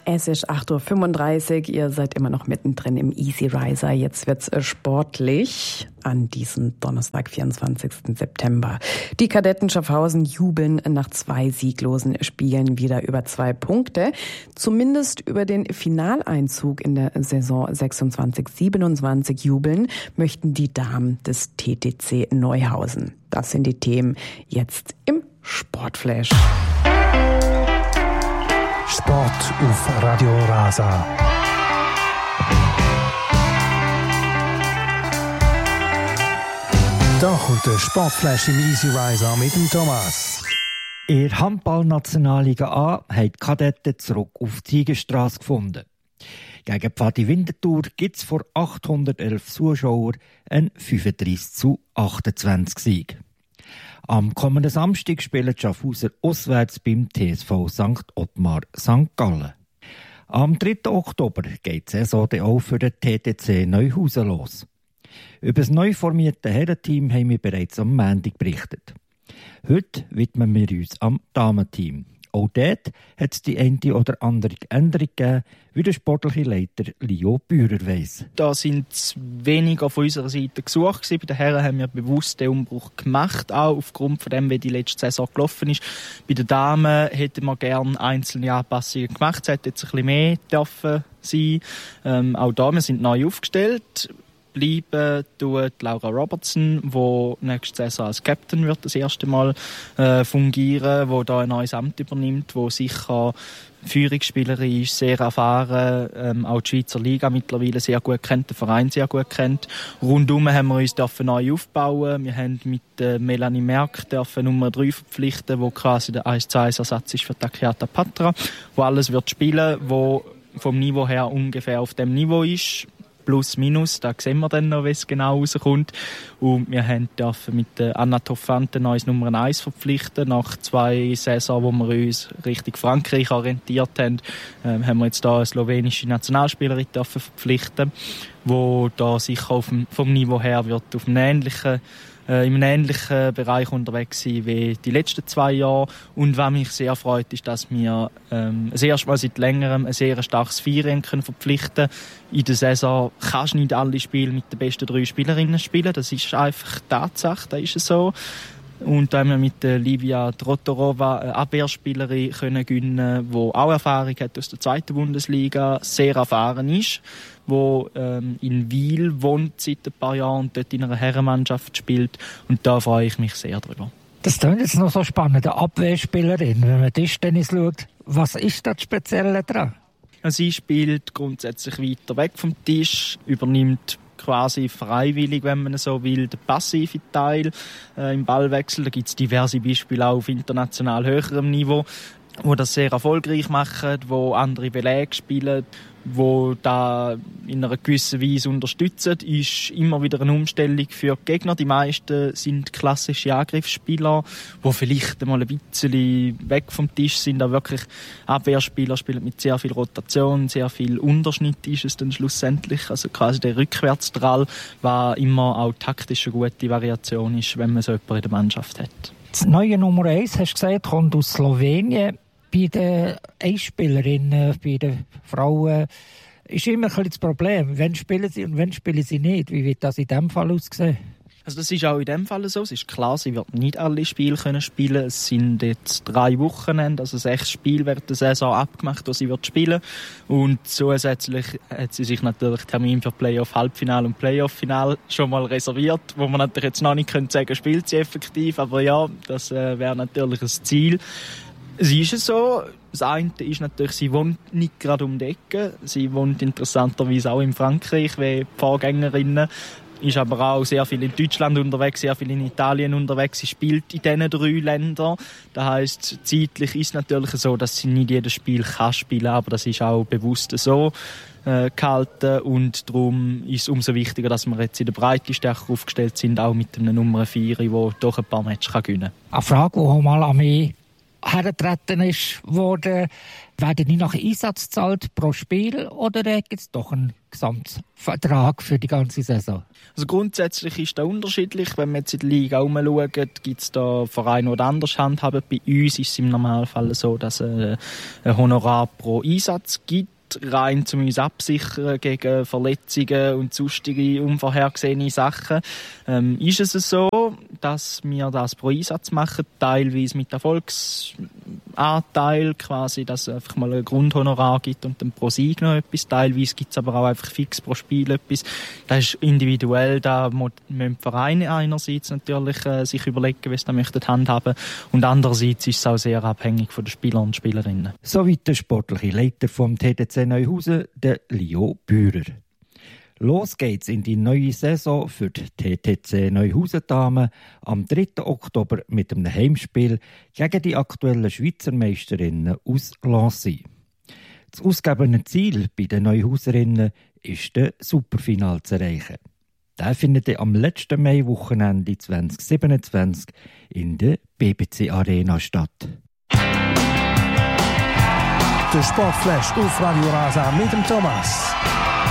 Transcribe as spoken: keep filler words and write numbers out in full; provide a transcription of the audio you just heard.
Es ist acht Uhr fünfunddreißig, ihr seid immer noch mittendrin im Easy Riser. Jetzt wird's sportlich an diesem Donnerstag, vierundzwanzigsten September. Die Kadetten Schaffhausen jubeln nach zwei sieglosen Spielen wieder über zwei Punkte. Zumindest über den Finaleinzug in der Saison sechsundzwanzig siebenundzwanzig jubeln möchten die Damen des T T C Neuhausen. Das sind die Themen jetzt im Sportflash. Sport auf Radio Rasa. Da kommt der Sportflash im Easy Riser mit dem Thomas. In der Handball-Nationalliga A haben die Kadetten zurück auf die Siegerstrasse gefunden. Gegen Pfadi Winterthur gibt es vor achthundertelf Zuschauern einen fünfunddreissig zu achtundzwanzig Sieg. Am kommenden Samstag spielen die Schaffhauser auswärts beim T S V Sankt Ottmar Sankt Gallen. Am dritten Oktober geht die Saison dann auch für den T T C Neuhausen los. Über das neu formierte Herrenteam haben wir bereits am Montag berichtet. Heute widmen wir uns am Damenteam. Auch dort hat es die eine oder andere Änderung gegeben, wie der sportliche Leiter Leo Bührer weiss. Da sind weniger von unserer Seite gesucht gewesen. Bei den Herren haben wir bewusst den Umbruch gemacht, auch aufgrund von dem, wie die letzte Saison gelaufen ist. Bei den Damen hätten wir gerne einzelne Anpassungen gemacht. Es hätte jetzt ein bisschen mehr dürfen sein. Ähm, auch da, wir sind neu aufgestellt. Bleiben tut Laura Robertson, die nächste Saison als Captain wird das erste Mal äh, fungieren, die da ein neues Amt übernimmt, wo sicher Führungsspielerin ist, sehr erfahren, ähm, auch die Schweizer Liga mittlerweile sehr gut kennt, den Verein sehr gut kennt. Rundum haben wir uns dürfen neu aufbauen. Wir haben mit äh, Melanie Merck dürfen Nummer drei verpflichten, wo quasi der eins zu eins Ersatz ist für Takiata Patra, wo alles wird spielen, wo vom Niveau her ungefähr auf dem Niveau ist. Plus, minus, da sehen wir dann noch, wie es genau rauskommt. Und wir haben dürfen mit Anna Toffante neues Nummer eins verpflichten. Nach zwei Saisons, wo wir uns Richtung Frankreich orientiert haben, äh, haben wir jetzt da eine slowenische Nationalspielerin dürfen verpflichten, die da sicher auf dem, vom Niveau her wird auf einem ähnlichen Äh, in einem ähnlichen Bereich unterwegs sein wie die letzten zwei Jahre. Und was mich sehr freut, ist, dass wir ähm, das erste Mal seit längerem ein sehr starkes Vierrennen können verpflichten können. In der Saison kannst du nicht alle Spiele mit den besten drei Spielerinnen spielen. Das ist einfach Tatsache, da ist es so. Und da haben wir mit Livia Trotorova eine Abwehrspielerin können gewinnen, die auch Erfahrung hat aus der zweiten Bundesliga, sehr erfahren ist, die ähm, in Wil wohnt seit ein paar Jahren und dort in einer Herrenmannschaft spielt. Und da freue ich mich sehr drüber. Das klingt jetzt noch so spannend, eine Abwehrspielerin. Wenn man Tischtennis schaut, was ist das Spezielle daran? Sie spielt grundsätzlich weiter weg vom Tisch, übernimmt quasi freiwillig, wenn man so will, der passive Teil äh, im Ballwechsel. Da gibt es diverse Beispiele auch auf international höherem Niveau, wo das sehr erfolgreich machen, wo andere Belege spielen, wo da in einer gewissen Weise unterstützen, ist immer wieder eine Umstellung für die Gegner. Die meisten sind klassische Angriffsspieler, die vielleicht mal ein bisschen weg vom Tisch sind, auch wirklich Abwehrspieler, spielen mit sehr viel Rotation, sehr viel Unterschnitt ist es dann schlussendlich, also quasi der Rückwärtsdrall, was immer auch taktisch eine gute Variation ist, wenn man so jemanden in der Mannschaft hat. Das neue Nummer eins, hast du gesagt, kommt aus Slowenien. Bei den Einspielerinnen, bei den Frauen, ist immer ein bisschen das Problem. Wann spielen sie und wann spielen sie nicht? Wie wird das in diesem Fall aussehen? Also das ist auch in dem Fall so. Es ist klar, sie wird nicht alle Spiele können spielen. Es sind jetzt drei Wochenende, also sechs Spiele während der Saison abgemacht, die sie wird spielen. Und zusätzlich hat sie sich natürlich Termin für Playoff Halbfinale und Playoff Finale schon mal reserviert, wo man natürlich jetzt noch nicht sagen können, spielt sie effektiv. Aber ja, das äh, wäre natürlich ein Ziel. Es ist so. Das eine ist natürlich, sie wohnt nicht gerade um die Ecke. Sie wohnt interessanterweise auch in Frankreich, wie die Vorgängerinnen. Ist aber auch sehr viel in Deutschland unterwegs, sehr viel in Italien unterwegs. Sie spielt in diesen drei Ländern. Das heisst, zeitlich ist es natürlich so, dass sie nicht jedes Spiel kann spielen, aber das ist auch bewusst so äh, gehalten. Und darum ist es umso wichtiger, dass wir jetzt in der Breite stärker aufgestellt sind, auch mit einem Nummer vier, der doch ein paar Matches gewinnen kann. Eine Frage, die mal an mich hergetreten ist worden, werden die nach Einsatz gezahlt pro Spiel oder gibt es doch einen Gesamtvertrag für die ganze Saison? Also grundsätzlich ist das unterschiedlich. Wenn wir jetzt in der Liga herumschauen, gibt es da Vereine, die anders handhaben. Bei uns ist es im Normalfall so, dass es ein Honorar pro Einsatz gibt, rein um uns absichern gegen Verletzungen und sonstige unvorhergesehene Sachen. Ähm, ist es so, dass wir das pro Einsatz machen, teilweise mit Erfolgsanteil, quasi, dass es einfach mal ein Grundhonorar gibt und dann pro Sieg noch etwas. Teilweise gibt es aber auch einfach fix pro Spiel etwas. Das ist individuell, da müssen die Vereine einerseits natürlich äh, sich überlegen, wie sie das möchten handhaben, und andererseits ist es auch sehr abhängig von den Spielern und Spielerinnen. Soweit der sportliche Leiter vom T D C Neuhausen, der Leo Bührer. Los geht's in die neue Saison für die T T C Neuhausen Damen am dritten Oktober mit einem Heimspiel gegen die aktuellen Schweizer Meisterinnen aus Lancy. Das ausgegebene Ziel bei den Neuhauserinnen ist, das Superfinal zu erreichen. Der findet am letzten Mai-Wochenende zwanzig siebenundzwanzig in der B B C Arena statt. Der Sportflash auf Radio Rasa mit dem Thomas.